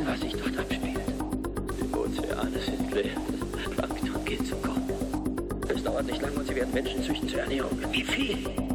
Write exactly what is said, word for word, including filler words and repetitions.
sehen, was sich dort abspielt. Die Ozeane sind leer. Das Plankton geht zu Kopf. Es dauert nicht lange und sie werden Menschen züchten zur Ernährung. Wie viel?